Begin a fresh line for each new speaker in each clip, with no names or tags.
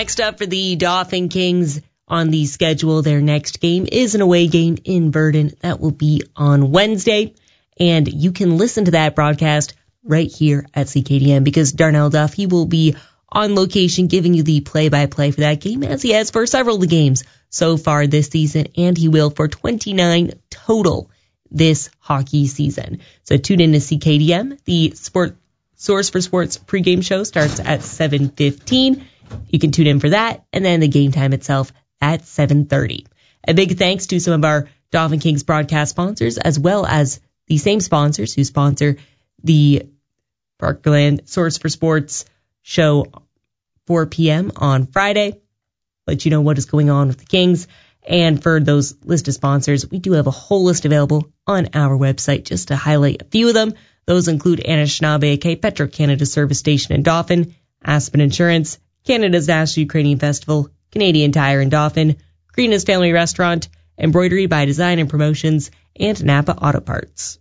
Next up for the Dauphin Kings on the schedule, their next game is an away game in Virden. That will be on Wednesday. And you can listen to that broadcast right here at CKDM because Darnell Duff, he will be on location giving you the play-by-play for that game, as he has for several of the games so far this season, and he will for 29 total this hockey season. So tune in to CKDM. The Source for Sports pregame show starts at 7:15. You can tune in for that, and then the game time itself at 7:30. A big thanks to some of our Dauphin Kings broadcast sponsors, as well as the same sponsors who sponsor the Parkland Source for Sports show 4 p.m. on Friday. Let you know what is going on with the Kings. And for those list of sponsors, we do have a whole list available on our website just to highlight a few of them. Those include Anna Schnabe, AK, Petro-Canada Service Station in Dauphin, Aspen Insurance, Canada's National Ukrainian Festival, Canadian Tire in Dauphin, Greena's Family Restaurant, Embroidery by Design and Promotions, and Napa Auto Parts.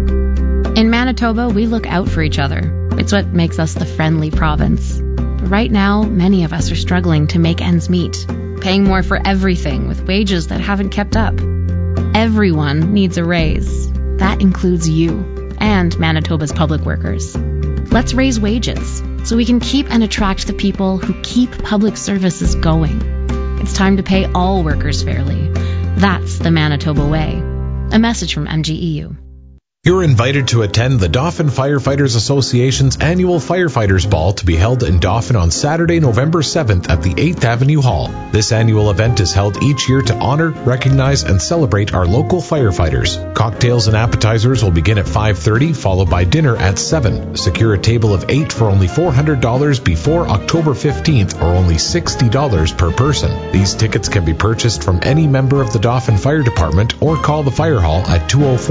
In Manitoba, we look out for each other. It's what makes us the friendly province. But right now, many of us are struggling to make ends meet, paying more for everything with wages that haven't kept up. Everyone needs a raise. That includes you and Manitoba's public workers. Let's raise wages so we can keep and attract the people who keep public services going. It's time to pay all workers fairly. That's the Manitoba way. A message from MGEU.
You're invited to attend the Dauphin Firefighters Association's annual Firefighters Ball to be held in Dauphin on Saturday, November 7th at the 8th Avenue Hall. This annual event is held each year to honor, recognize, and celebrate our local firefighters. Cocktails and appetizers will begin at 5:30, followed by dinner at 7. Secure a table of 8 for only $400 before October 15th, or only $60 per person. These tickets can be purchased from any member of the Dauphin Fire Department or call the Fire Hall at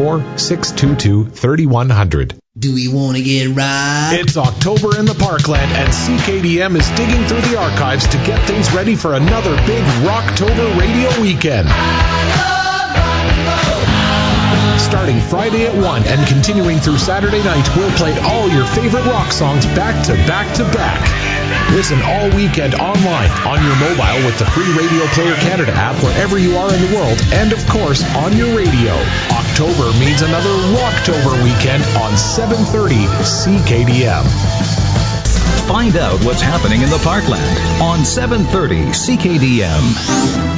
204-622-3100.
Do we want to get right?
It's October in the Parkland, and CKDM is digging through the archives to get things ready for another big Rocktober radio weekend. Starting Friday at 1 and continuing through Saturday night, we'll play all your favorite rock songs back to back to back. Listen all weekend online, on your mobile with the free Radio Player Canada app wherever you are in the world, and of course on your radio. October means another Rocktober weekend on 730 CKDM.
Find out what's happening in the Parkland on 730 CKDM.